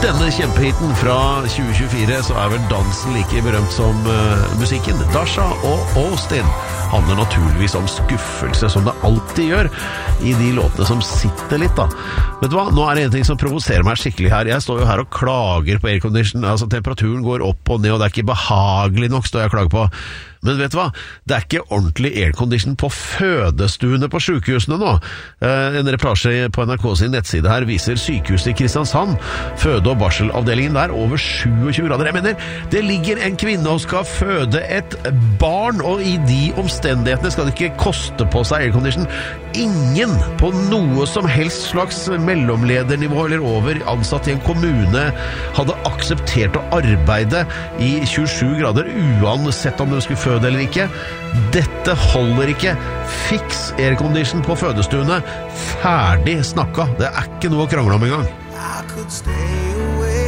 denne kjempehiten fra 2024 så vel dansen like berømt som musikken. Dasha og Austin handler naturligvis om skuffelse, som det alltid gjør i de låtene som sitter litt da. Vet du hva? Nå det en ting som provoserer meg skikkelig her. Jeg står jo her og klager på aircondition. Altså temperaturen går opp og ned, og det ikke behagelig nok, står jeg og klager på. Men vet du hva? Det ikke ordentlig aircondition på fødestuene på sykehusene nå. En reportasje på NRK sin nettside her viser sykehuset i Kristiansand. Føde- og barselavdelingen der over 27 grader. Jeg mener, det ligger en kvinne og skal føde et barn, og i de omstendighetene skal det ikke koste på seg aircondition. Ingen på noe som helst slags mellomledernivå eller over ansatt i en kommune hadde akseptert å arbeide i 27 grader uansett om de skulle føde eller ikke. Dette holder ikke. Fiks aircondition på fødestuene. Ferdig snakka. Det ikke noe å krangle om engang. I could stay away